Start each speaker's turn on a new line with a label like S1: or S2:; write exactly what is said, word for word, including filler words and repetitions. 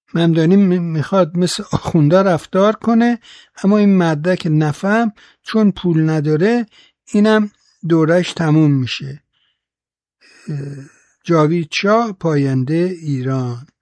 S1: ممدانی میخواد مثل آخونده رفتار کنه، اما این مردک نفهم چون پول نداره اینم دورش تموم میشه. جاوید شاه، پاینده ایران.